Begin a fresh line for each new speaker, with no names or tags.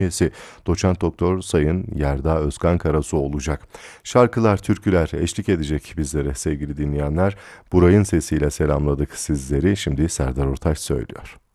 üyesi Doçent Doktor Sayın Yerdağ Özkan Karasu olacak. Şarkılar, türküler eşlik edecek bizlere sevgili dinleyenler. Burayın sesiyle selamladık sizleri. Şimdi Serdar Ortaç söylüyor.